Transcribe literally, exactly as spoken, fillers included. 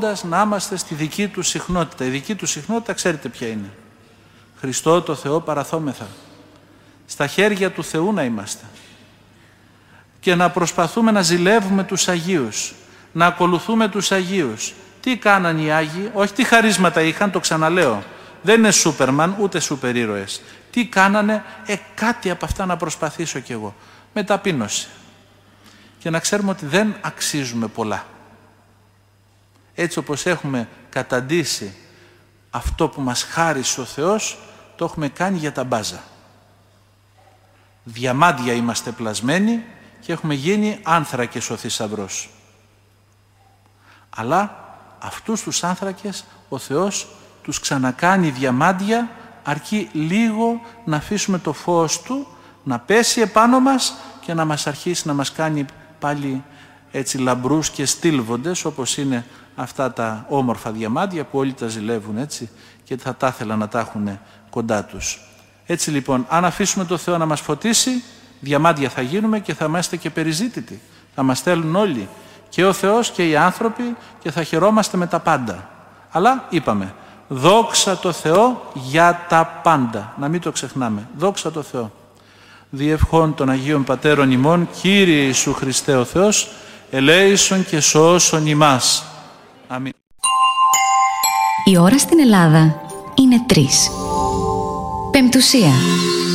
να είμαστε στη δική του συχνότητα. Η δική του συχνότητα ξέρετε ποια είναι. Χριστό το Θεό παραθόμεθα. Στα χέρια του Θεού να είμαστε. Και να προσπαθούμε να ζηλεύουμε τους Αγίους. Να ακολουθούμε τους Αγίους. Τι κάναν οι Άγιοι, όχι τι χαρίσματα είχαν, το ξαναλέω. Δεν είναι Σούπερμαν ούτε σούπερ ήρωες. Τι κάνανε, ε, κάτι από αυτά να προσπαθήσω κι εγώ. Με ταπείνωση. Και να ξέρουμε ότι δεν αξίζουμε πολλά. Έτσι όπως έχουμε καταντήσει αυτό που μας χάρισε ο Θεός, το έχουμε κάνει για τα μπάζα. Διαμάντια είμαστε πλασμένοι και έχουμε γίνει άνθρακες ο θησαυρός. Αλλά αυτούς τους άνθρακες ο Θεός τους ξανακάνει διαμάντια, αρκεί λίγο να αφήσουμε το φως Του να πέσει επάνω μας και να μας αρχίσει να μας κάνει πάλι έτσι λαμπρούς και στήλβοντες, όπως είναι αυτά τα όμορφα διαμάντια που όλοι τα ζηλεύουν έτσι και θα τα ήθελαν να τα έχουν κοντά τους. Έτσι λοιπόν, αν αφήσουμε το Θεό να μας φωτίσει, διαμάντια θα γίνουμε και θα είμαστε και περιζήτητοι. Θα μας θέλουν όλοι, και ο Θεός και οι άνθρωποι, και θα χαιρόμαστε με τα πάντα. Αλλά είπαμε, δόξα τω Θεώ για τα πάντα. Να μην το ξεχνάμε. Δόξα τω Θεώ. Διευχών των Αγίων Πατέρων ημών, Κύριε Ιησού Χριστέ ο Θεός, ελέησον και σώσον ημάς. Αμήν. Η ώρα στην Ελλάδα είναι τρεις. Πεμπτουσία.